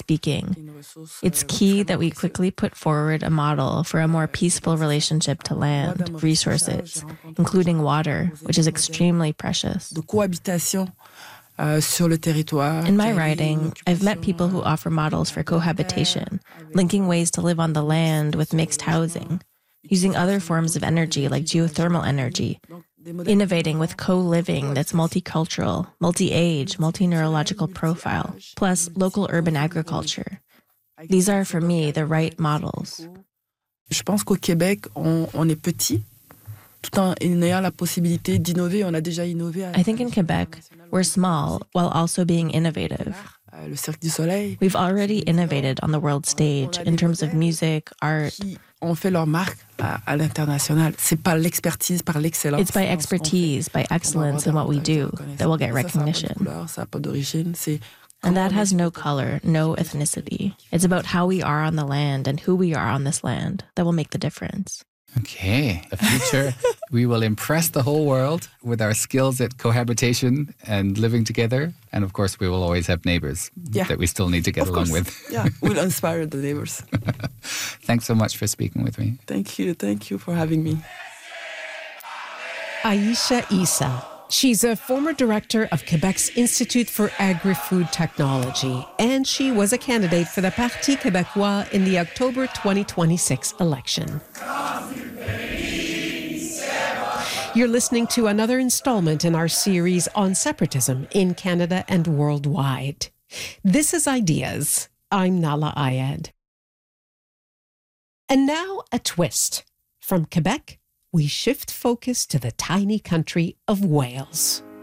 speaking. It's key that we quickly put forward a model for a more peaceful relationship to land, resources, including water, which is extremely precious. In my writing, I've met people who offer models for cohabitation, linking ways to live on the land with mixed housing, using other forms of energy like geothermal energy, innovating with co-living that's multicultural, multi-age, multi-neurological profile, plus local urban agriculture. These are, for me, the right models. Je pense qu'au Québec, on est petit. I think in Quebec, we're small while also being innovative. We've already innovated on the world stage in terms of music, art. Ont fait leur marque à l'international. C'est par l'expertise, par l'excellence. It's by expertise, by excellence in what we do that we'll get recognition. And that has no color, no ethnicity. It's about how we are on the land and who we are on this land that will make the difference. Okay, the future, we will impress the whole world with our skills at cohabitation and living together. And of course, we will always have neighbors that we still need to get along with. Yeah, we'll inspire the neighbors. Thanks so much for speaking with me. Thank you for having me. Aisha Issa. She's a former director of Quebec's Institute for Agri-Food Technology, and she was a candidate for the Parti Québécois in the October 2026 election. You're listening to another installment in our series on separatism in Canada and worldwide. This is Ideas. I'm Nahlah Ayed. And now a twist. From Quebec, we shift focus to the tiny country of Wales.